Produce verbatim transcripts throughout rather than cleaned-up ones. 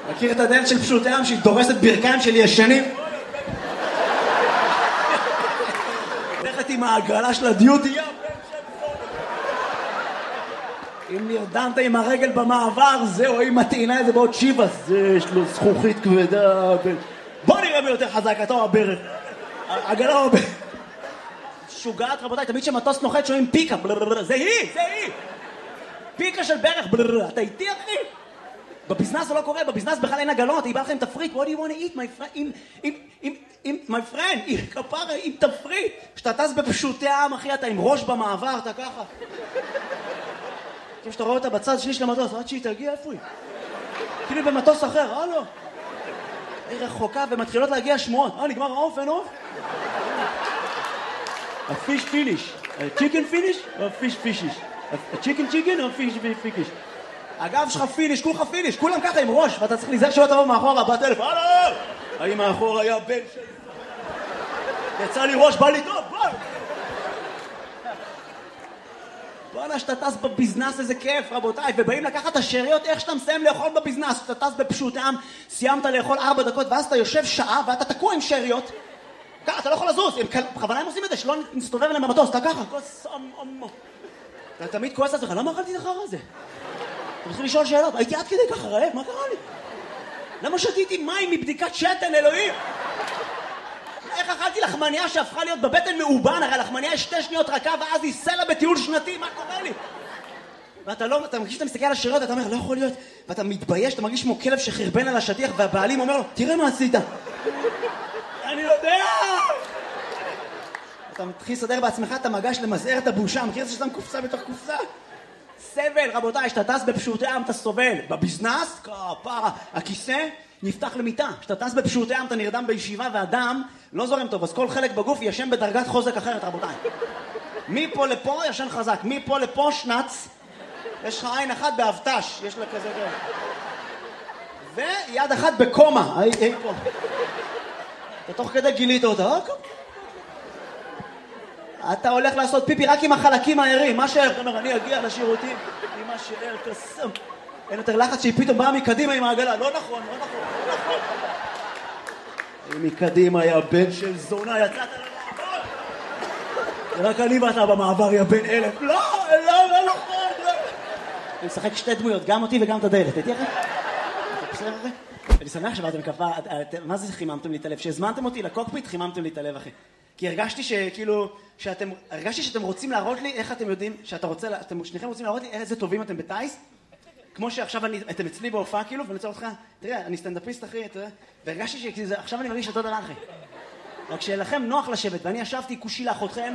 מכיר את הדלת של פשוטי עם שהיא דורסת ברכיים שלי ישנים? הולכת עם העגלה של הדיוטי. אם נרדמת עם הרגל במעבר, זהו, היא מטעינה את זה בעוד שיבס. זה, יש לו זכוכית כבדה. בוא נראה מי יותר חזק, אתה או הברך. עגלה או הברך. שוגעת, רבותיי, תמיד שמטוס נוחת שומעים פיקה. זה היא, זה היא. פיקה של ברך. אתה איתי, אחי? בביזנס זה לא קורה, בביזנס בכלל אין עגלות, היא באה לכם תפריט. What do you want to eat, my friend? אם, אם, אם, אם, my friend, כפרה, עם תפריט. שאתה טס בפשוטי העם, אחי, אתה עם ראש במעבר, אתה ככה. כאילו שאתה רואה אותה בצד שני של המטוס, עד שהיא תגיע, איפה היא? כאילו במטוס אחר, הלו. היא רחוקה ומתחילות להגיע שמועות. אה, נגמר האוף, אין אוף? הפיש פיניש. צ'יקן פיניש או הפיש פישיש? הצ'יקן צ'יקן או הפיש פיקיש? הגב שלך פיניש, כולך פיניש, כולם ככה עם ראש, ואתה צריך להיזהר שלא תבוא מאחורה, בטלפון, הלו! האם מאחור היה בן שלי? יצא לי ראש, בא לי טוב, בוא! בואנה, שאתה טס בביזנס, איזה כיף, רבותיי, ובאים לקחת את השאריות, איך שאתה מסיים לאכול בביזנס, שאתה טס בפשוטי עם, סיימת לאכול ארבע דקות, ואז אתה יושב שעה, ואתה תקוע עם שאריות, ככה, אתה לא יכול לזוז, בכוונה הם עושים את זה, שלא נסתובב אליהם במטוס, אתה ככה, כוס אמו. אתה תמיד כועס על זה, למה אכלתי את החרא הזה? אתה מתחיל לשאול שאלות, הייתי עד כדי ככה רעב, מה קרה לי? למה שתיתי מים מבדיקת שתן, אלוהים? איך אכלתי לחמניה שהפכה להיות בבטן מאובן, הרי לחמניה יש שתי שניות רכה ואז היא סלע בטיול שנתי, מה קורה לי? ואתה לא, אתה מרגיש שאתה מסתכל על השאריות, אתה אומר, לא יכול להיות, ואתה מתבייש, אתה מרגיש כמו כלב שחרבן על השטיח, והבעלים אומר לו, תראה מה עשית. אני יודע! אתה מתחיל לסדר בעצמך את המגש למזער את הבושה, מכיר את זה שאתה קופסה בתוך קופסה? סבל, רבותיי, שאתה טס בפשוטי עם אתה סובל. בביזנס, כפרה, הכיסא נפתח למיטה. שאתה טס בפשוטי עם אתה נרדם בישיבה והדם לא זורם טוב, אז כל חלק בגוף ישן בדרגת חוזק אחרת, רבותיי. מפה לפה ישן חזק, מפה לפה שנץ. יש לך עין אחת באבטש, יש לה כזה דבר. ויד אחת בקומה, אי, אי פה. אתה תוך כדי גילית אותה, אתה הולך לעשות פיפי רק עם החלקים הערים, מה שער? אתה אומר, אני אגיע לשירותים עם מה שער קסם. אין יותר לחץ שהיא פתאום באה מקדימה עם העגלה. לא נכון, לא נכון, לא נכון. מקדימה היה בן של זונה, יצאת למעבר. רק אני ואתה במעבר, יא בן אלף. לא, לא, לא נכון, לא. אני משחק שתי דמויות, גם אותי וגם את הדלת. הייתי אחרי? בסדר אחרי? אני שמח שבאתם כפה, מה זה חיממתם לי את הלב? שהזמנתם אותי לקוקפיט, חיממתם לי את הלב, אחי. כי הרגשתי שכאילו, שאתם, הרגשתי שאתם רוצים להראות לי איך אתם יודעים, שאתה רוצה, אתם שניכם רוצים להראות לי איזה טובים אתם בטייס, כמו שעכשיו אני, אתם אצלי בהופעה כאילו, ואני רוצה אותך, תראה, אני סטנדאפיסט אחי, אתה יודע, והרגשתי שעכשיו אני מרגיש אותו דבר אחי. רק שלכם נוח לשבת, ואני ישבתי כושי לאחותכם.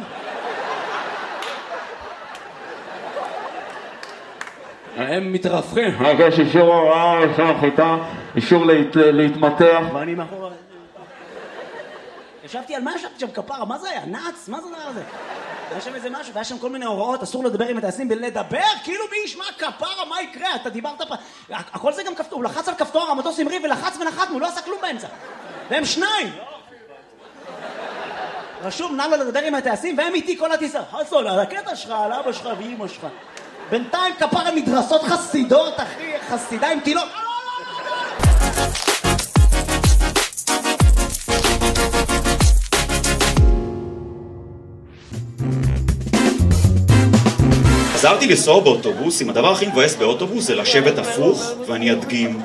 הם מתרפכים. יש אישור הוראה, אישור החיטה, אישור להתמתח. ואני מאחור... ישבתי על מה ישבתי שם כפרה? מה זה היה? נאץ? מה זה דבר הזה? היה שם איזה משהו, והיה שם כל מיני הוראות, אסור לדבר עם הטייסים ולדבר, כאילו מי ישמע כפרה, מה יקרה? אתה דיברת פה... הכל זה גם כפתור, הוא לחץ על כפתור, המטוס המריא ולחץ ונחתנו, הוא לא עשה כלום באמצע. והם שניים! רשום, נא לו לדבר עם הטייסים, והם איתי כל הטיסה. חסון, על הקטע שלך, על אבא שלך ואמא שלך. בינתיים כפרה מדרסות חסידות, אחי, חסידה עם תינוק. חזרתי לנסוע באוטובוסים, הדבר הכי מבאס באוטובוס זה לשבת הפוך, ואני אדגים.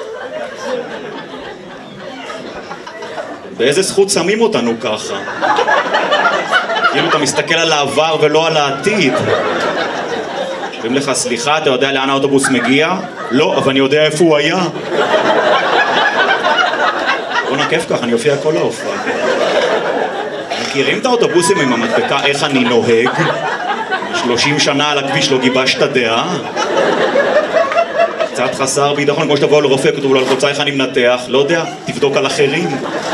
באיזה זכות שמים אותנו ככה? כאילו אתה מסתכל על העבר ולא על העתיד. אומרים לך, סליחה, אתה יודע לאן האוטובוס מגיע? לא, אבל אני יודע איפה הוא היה. בוא נקף ככה, אני אופיע כל ההופעה. מכירים את האוטובוסים עם המדבקה איך אני נוהג? שלושים שנה על הכביש לא גיבשת דעה. קצת חסר ביטחון, כמו שתבוא לרופא, כתוב לו על חוצה איך אני מנתח, לא יודע, תבדוק על אחרים.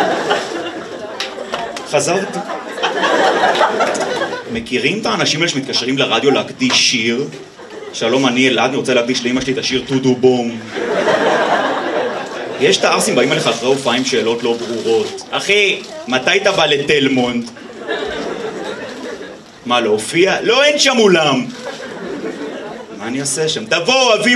חזרתי. מכירים את האנשים האלה שמתקשרים לרדיו להקדיש שיר? שלום, אני אלעד, אני רוצה להקדיש לאמא שלי את השיר טודו בום. יש את הארסים באים אליך אחרי הופעה עם שאלות לא ברורות. אחי, מתי אתה בא לתלמונד? מה, להופיע? לא, אין שם אולם. מה אני אעשה שם? תבוא, אבי